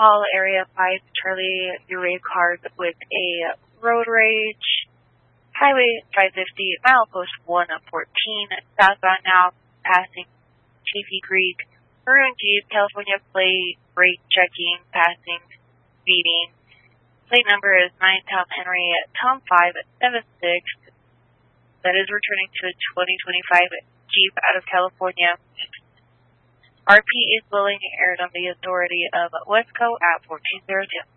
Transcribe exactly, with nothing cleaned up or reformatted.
Hall Area five Charlie Uray cars with a road rage. Highway five fifty, milepost one fourteen, southbound now, passing K P Creek. Maroon Jeep, California plate, brake checking, passing, speeding. Plate number is nine Tom Henry Tom five seven six. That is returning to a twenty twenty-five Jeep out of California. R P is willing aired on the authority of Wesco at fourteen oh two.